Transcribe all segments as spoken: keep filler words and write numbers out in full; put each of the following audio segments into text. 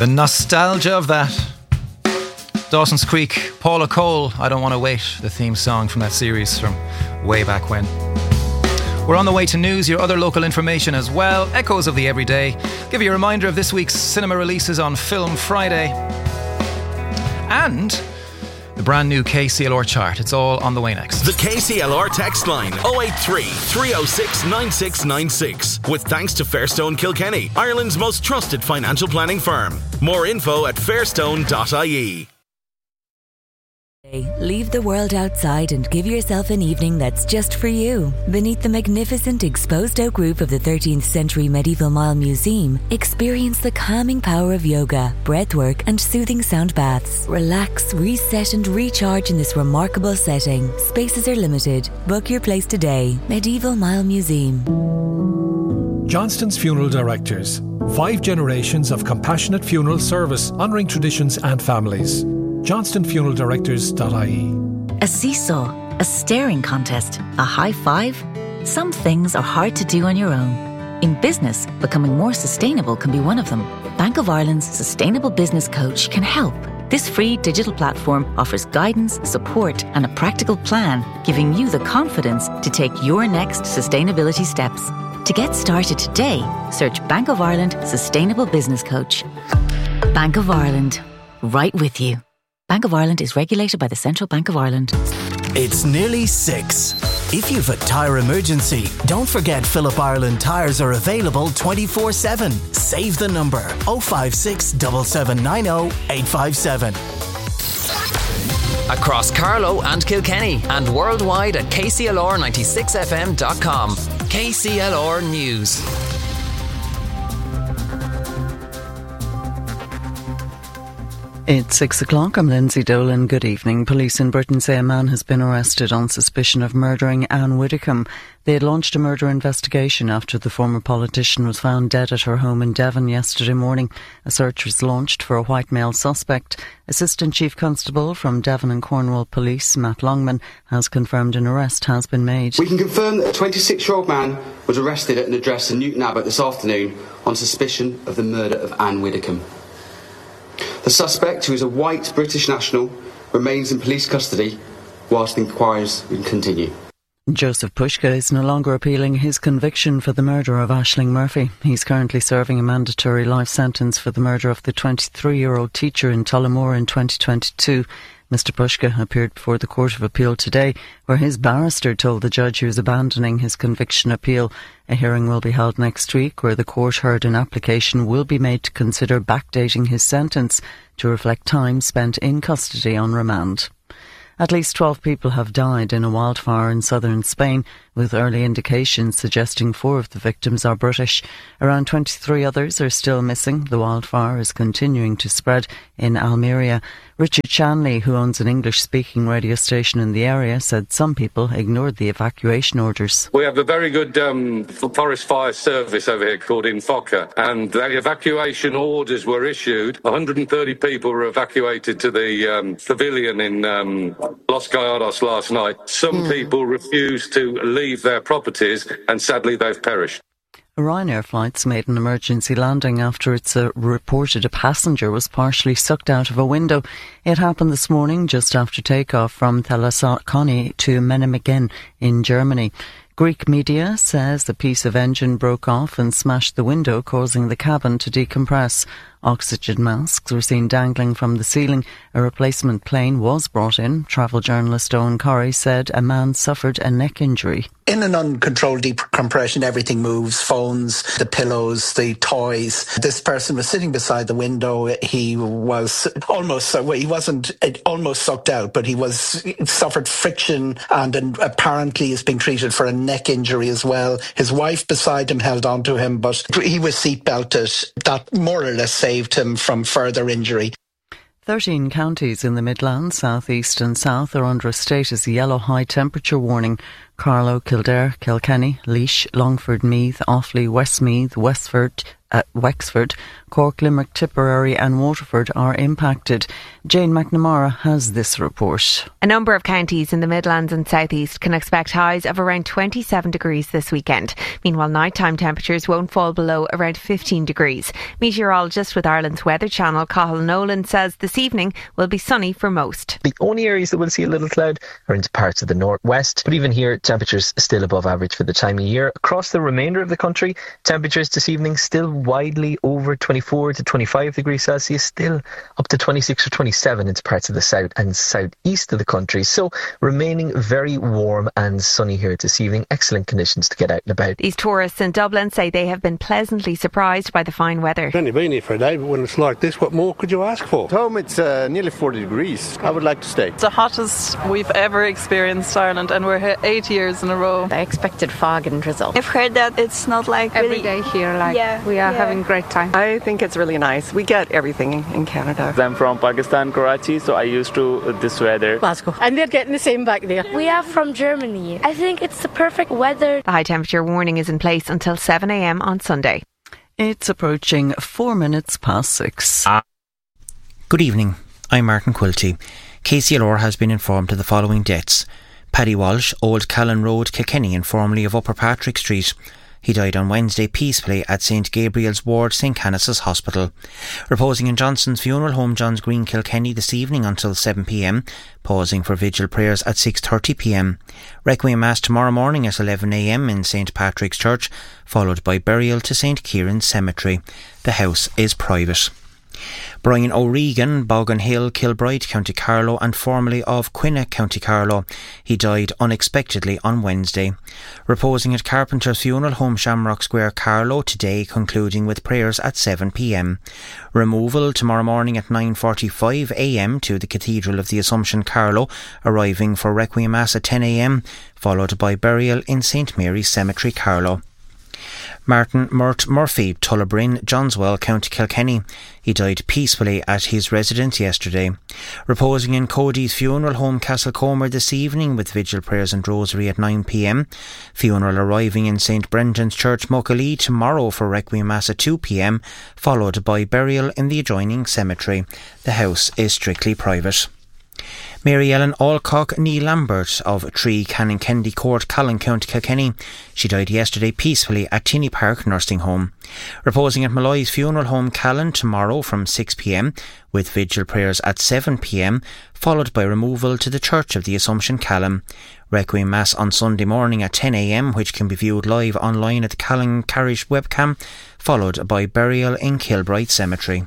The nostalgia of that. Dawson's Creek, Paula Cole, I Don't Want to Wait, the theme song from that series from way back when. We're on the way to news, your other local information as well, echoes of the everyday. Give you a reminder of this week's cinema releases on Film Friday. And the brand new K C L R chart. It's all on the way next. The K C L R text line oh eight three, three oh six, nine six nine six. With thanks to Fairstone Kilkenny, Ireland's most trusted financial planning firm. More info at fairstone dot I E. Leave the world outside and give yourself an evening that's just for you. Beneath the magnificent exposed oak roof of the thirteenth century Medieval Mile Museum, experience the calming power of yoga, breathwork and soothing sound baths. Relax, reset and recharge in this remarkable setting. Spaces are limited. Book your place today. Medieval Mile Museum. Johnston's Funeral Directors. Five generations of compassionate funeral service, honouring traditions and families. johnston funeral directors dot I E. A seesaw, a staring contest, a high five. Some things are hard to do on your own. In business, becoming more sustainable can be one of them. Bank of Ireland's Sustainable Business Coach can help. This free digital platform offers guidance, support and a practical plan, giving you the confidence to take your next sustainability steps. To get started today, search Bank of Ireland Sustainable Business Coach. Bank of Ireland, right with you. Bank of Ireland is regulated by the Central Bank of Ireland. It's nearly six. If you've a tyre emergency, don't forget Phillip Ireland tyres are available twenty-four seven. Save the number oh five six, seven seven nine oh, eight five seven. Across Carlow and Kilkenny and worldwide at K C L R ninety-six F M dot com. K C L R News. It's six o'clock. I'm Lindsay Dolan. Good evening. Police in Britain say a man has been arrested on suspicion of murdering Anne Widdecombe. They had launched a murder investigation after the former politician was found dead at her home in Devon yesterday morning. A search was launched for a white male suspect. Assistant Chief Constable from Devon and Cornwall Police, Matt Longman, has confirmed an arrest has been made. We can confirm that a twenty-six-year-old man was arrested at an address in Newton Abbot this afternoon on suspicion of the murder of Anne Widdecombe. The suspect, who is a white British national, remains in police custody whilst inquiries continue. Joseph Pushka is no longer appealing his conviction for the murder of Aisling Murphy. He's currently serving a mandatory life sentence for the murder of the twenty-three-year-old teacher in Tullamore in twenty twenty-two. Mister Pushka appeared before the Court of Appeal today, where his barrister told the judge he was abandoning his conviction appeal. A hearing will be held next week, where the court heard an application will be made to consider backdating his sentence to reflect time spent in custody on remand. At least twelve people have died in a wildfire in southern Spain, with early indications suggesting four of the victims are British. Around twenty-three others are still missing. The wildfire is continuing to spread in Almeria. Richard Shanley, who owns an English-speaking radio station in the area, said some people ignored the evacuation orders. We have a very good um, forest fire service over here called Infoca, and the evacuation orders were issued. one hundred thirty people were evacuated to the um, pavilion in um, Los Gallardos last night. Some mm. people refused to leave their properties, and sadly they've perished. Ryanair flights made an emergency landing after it's uh, reported a passenger was partially sucked out of a window. It happened this morning just after takeoff from Thessaloniki to Memmingen in Germany. Greek media says the piece of engine broke off and smashed the window, causing the cabin to decompress. Oxygen masks were seen dangling from the ceiling. A replacement plane was brought in. Travel journalist Owen Corrie said a man suffered a neck injury. In an uncontrolled decompression, everything moves, phones, the pillows, the toys. This person was sitting beside the window. He was almost, well, he wasn't almost sucked out, but he was he suffered friction and apparently is being treated for a neck injury as well. His wife beside him held on to him, but he was seat belted. That more or less saved him from further injury. Thirteen counties in the Midlands, South East and South are under a state as a yellow high temperature warning. Carlow, Kildare, Kilkenny, Laois, Longford, Meath, Offaly, Westmeath, Westford, uh, Wexford, Cork, Limerick, Tipperary and Waterford are impacted. Jane McNamara has this report. A number of counties in the Midlands and South East can expect highs of around twenty-seven degrees this weekend. Meanwhile, nighttime temperatures won't fall below around fifteen degrees. Meteorologist with Ireland's Weather Channel, Cathal Nolan, says this evening will be sunny for most. The only areas that will see a little cloud are into parts of the northwest, but even here, temperatures still above average for the time of year. Across the remainder of the country, temperatures this evening still widely over twenty-four to twenty-five degrees Celsius, still up to twenty-six or twenty-seven into parts of the south and southeast of the country. So remaining very warm and sunny here this evening. Excellent conditions to get out and about. These tourists in Dublin say they have been pleasantly surprised by the fine weather. I've only been here for a day, but when it's like this, what more could you ask for? At home it's uh, nearly forty degrees. I would like to stay. It's the hottest we've ever experienced Ireland, and we're here eight years in a row. I expected fog and drizzle. I've heard that it's not like every really day here, like yeah, we are yeah. having a great time. I think it's really nice. We get everything in Canada. I'm from Pakistan, Karachi, so I used to this weather. Glasgow. And they're getting the same back there. We are from Germany. I think it's the perfect weather. The high temperature warning is in place until seven a m on Sunday. It's approaching four minutes past six. Uh, good evening. I'm Martin Quilty. K C L R has been informed of the following deaths. Paddy Walsh, Old Callan Road, Kilkenny, and formerly of Upper Patrick Street. He died on Wednesday peacefully at Saint Gabriel's Ward, Saint Canice's Hospital. Reposing in Johnson's funeral home, Johns Green, Kilkenny, this evening until seven p m, pausing for vigil prayers at six thirty p m. Requiem Mass tomorrow morning at eleven a m in Saint Patrick's Church, followed by burial to Saint Kieran's Cemetery. The house is private. Brian O'Regan, Bogan Hill, Kilbride, County Carlow, and formerly of Quinna, County Carlow. He died unexpectedly on Wednesday. Reposing at Carpenter's Funeral Home, Shamrock Square, Carlow, today, concluding with prayers at seven p m. Removal tomorrow morning at nine forty-five a m to the Cathedral of the Assumption, Carlow, arriving for Requiem Mass at ten a m, followed by burial in Saint Mary's Cemetery, Carlow. Martin Murt Murphy, Tullabrine, Johnswell, County Kilkenny. He died peacefully at his residence yesterday. Reposing in Cody's Funeral Home, Castlecomer, this evening with vigil prayers and rosary at nine p m. Funeral arriving in Saint Brendan's Church, Muckalee, tomorrow for Requiem Mass at two p m, followed by burial in the adjoining cemetery. The house is strictly private. Mary Ellen Alcock Neil Lambert of Tree Canning Kennedy Court, Callan, County Kilkenny. She died yesterday peacefully at Tinney Park Nursing Home. Reposing at Malloy's Funeral Home, Callan, tomorrow from six p m, with vigil prayers at seven p m, followed by removal to the Church of the Assumption, Callan. Requiem Mass on Sunday morning at ten a m, which can be viewed live online at the Callan Parish webcam, followed by burial in Kilbride Cemetery.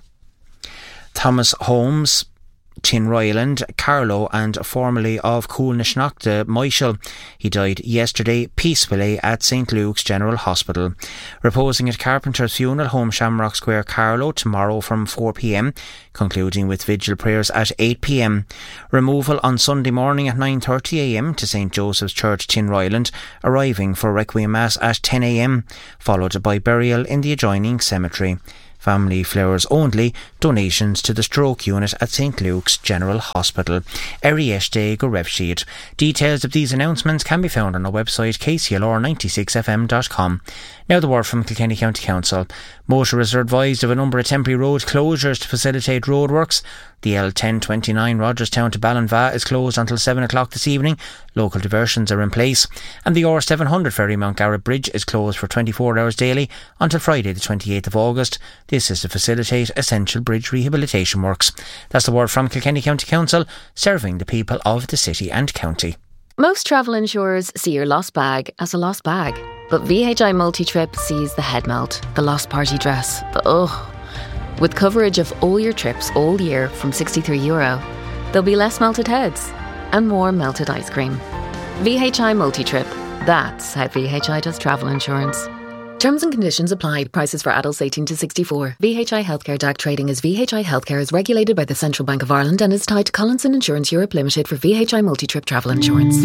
Thomas Holmes, Tinryland, Carlow, and formerly of Coolnashnachta, Michael. He died yesterday peacefully at Saint Luke's General Hospital. Reposing at Carpenter's Funeral Home, Shamrock Square, Carlow, tomorrow from four p m, concluding with vigil prayers at eight p m. Removal on Sunday morning at nine thirty a m to Saint Joseph's Church, Tinryland, arriving for Requiem Mass at ten a m, followed by burial in the adjoining cemetery. Family flowers only, donations to the stroke unit at Saint Luke's General Hospital. Erieshte go Revsheed. Details of these announcements can be found on our website k c l r ninety-six f m dot com. Now the word from Kilkenny County Council. Motorists are advised of a number of temporary road closures to facilitate roadworks. The L ten twenty-nine Rogerstown to Ballinva is closed until seven o'clock this evening. Local diversions are in place. And the R seven hundred Ferry Mount Garrett Bridge is closed for twenty-four hours daily until Friday the twenty-eighth of August. This is to facilitate essential bridge rehabilitation works. That's the word from Kilkenny County Council, serving the people of the city and county. Most travel insurers see your lost bag as a lost bag. But V H I Multi-Trip sees the head melt, the lost party dress, the ugh. With coverage of all your trips all year from sixty-three euro, there'll be less melted heads and more melted ice cream. V H I Multi-Trip. That's how V H I does travel insurance. Terms and conditions apply. Prices for adults eighteen to sixty-four. V H I Healthcare D A C trading as V H I Healthcare is regulated by the Central Bank of Ireland and is tied to Collinson Insurance Europe Limited for V H I Multi-Trip travel insurance.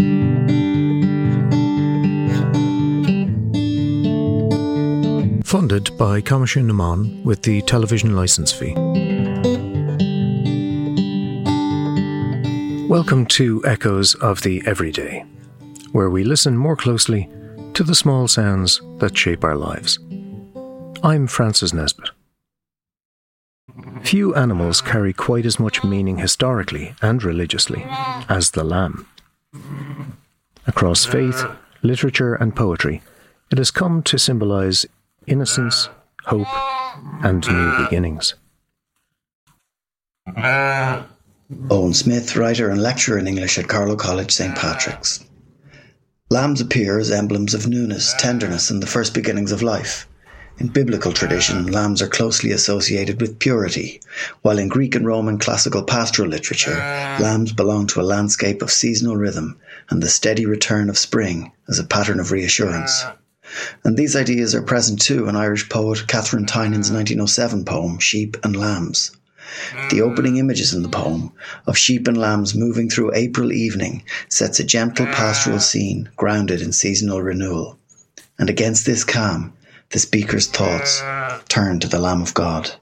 Funded by Commission Naman with the television licence fee. Welcome to Echoes of the Everyday. where we listen more closely to the small sounds that shape our lives. I'm Francis Nesbitt. Few animals carry quite as much meaning historically and religiously as the lamb. Across faith, literature and poetry, it has come to symbolise innocence, hope and new beginnings. Owen Smith, writer and lecturer in English at Carlow College, Saint Patrick's. Lambs appear as emblems of newness, tenderness and the first beginnings of life. In biblical tradition, lambs are closely associated with purity, while in Greek and Roman classical pastoral literature, lambs belong to a landscape of seasonal rhythm and the steady return of spring as a pattern of reassurance. And these ideas are present too in Irish poet Catherine Tynan's nineteen oh seven poem, Sheep and Lambs. The opening images in the poem of sheep and lambs moving through April evening sets a gentle pastoral scene grounded in seasonal renewal. And against this calm, the speaker's thoughts turn to the Lamb of God.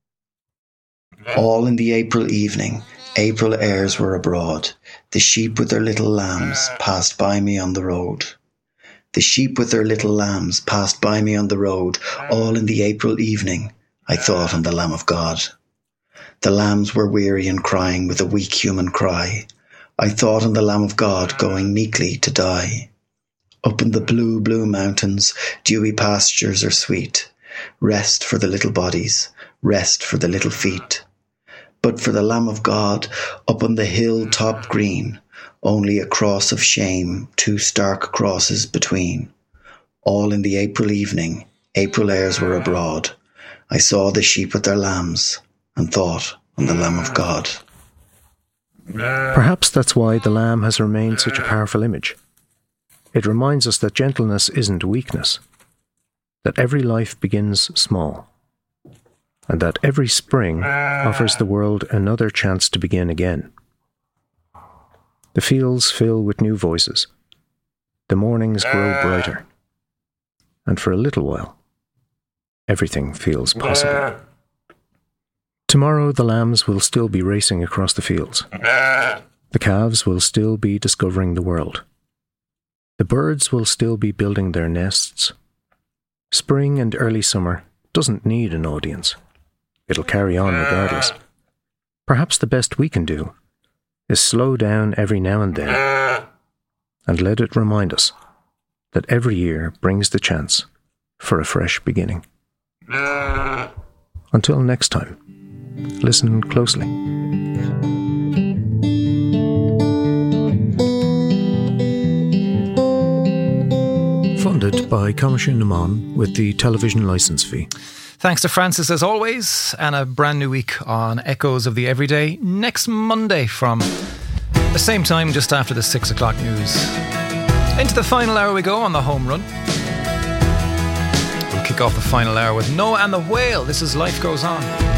All in the April evening, April airs were abroad. The sheep with their little lambs passed by me on the road. The sheep with their little lambs passed by me on the road. All in the April evening, I thought on the Lamb of God. The lambs were weary and crying with a weak human cry. I thought on the Lamb of God going meekly to die. Up in the blue, blue mountains, dewy pastures are sweet. Rest for the little bodies, rest for the little feet. But for the Lamb of God, up on the hill top green, only a cross of shame, two stark crosses between. All in the April evening, April airs were abroad. I saw the sheep with their lambs, and thought on the Lamb of God. Perhaps that's why the lamb has remained such a powerful image. It reminds us that gentleness isn't weakness, that every life begins small, and that every spring offers the world another chance to begin again. The fields fill with new voices, the mornings grow brighter, and for a little while, everything feels possible. Tomorrow the lambs will still be racing across the fields. The calves will still be discovering the world. The birds will still be building their nests. Spring and early summer doesn't need an audience. It'll carry on regardless. Perhaps the best we can do is slow down every now and then and let it remind us that every year brings the chance for a fresh beginning. Until next time, listen closely. Funded by Coimisiún na Món with the television licence fee. Thanks to Francis as always, and a brand new week on Echoes of the Everyday next Monday from the same time just after the six o'clock news. Into the final hour we go on the home run. We'll kick off the final hour with Noah and the Whale. This is Life Goes On.